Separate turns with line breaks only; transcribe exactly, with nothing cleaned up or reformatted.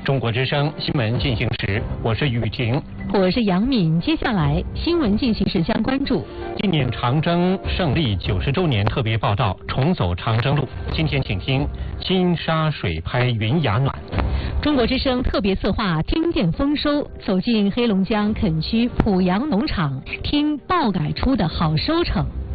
中国之声新闻进行时，我是雨婷，
我是杨敏。接下来新闻进行时将关注
纪念长征胜利九十周年特别报道，重走长征路。今天请听金沙水拍云崖暖。
中国之声特别策划听见丰收，走进黑龙江垦区濮阳农场，听爆改出的好收成。